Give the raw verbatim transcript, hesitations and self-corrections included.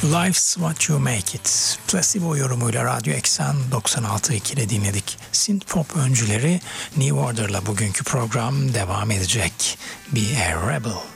Life's What You Make It. Placebo yorumuyla Radyo Eksen doksan altı nokta iki ile dinledik. Synth pop öncüleri New Order'la bugünkü program devam edecek. Be a Rebel.